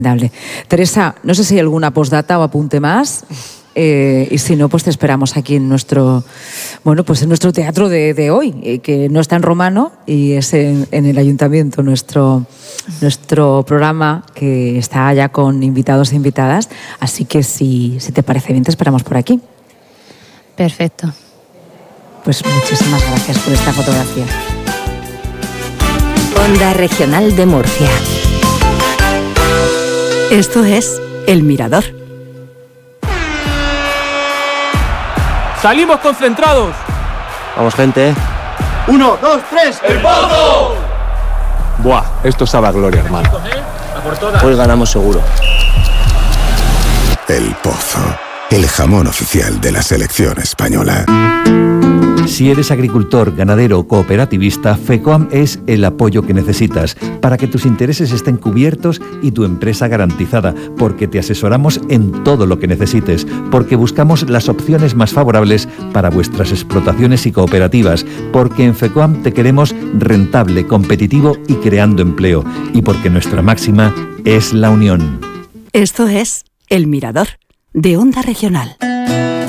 Dale. Teresa, no sé si hay alguna postdata o apunte más. Y si no, pues te esperamos aquí en nuestro, en nuestro teatro de hoy, que no está en Romano y es en el Ayuntamiento, nuestro programa que está ya con invitados e invitadas. Así que si te parece bien, te esperamos por aquí. Perfecto. Pues muchísimas gracias por esta fotografía. Onda Regional de Murcia. Esto es El Mirador. ¡Salimos concentrados! Vamos, gente. 1, 2, 3. ¡El Pozo! Buah, esto sabe a gloria, hermano. Hoy ganamos seguro. El Pozo, el jamón oficial de la selección española. Si eres agricultor, ganadero o cooperativista, FECOAM es el apoyo que necesitas para que tus intereses estén cubiertos y tu empresa garantizada, porque te asesoramos en todo lo que necesites, porque buscamos las opciones más favorables para vuestras explotaciones y cooperativas, porque en FECOAM te queremos rentable, competitivo y creando empleo, y porque nuestra máxima es la unión. Esto es El Mirador, de Onda Regional.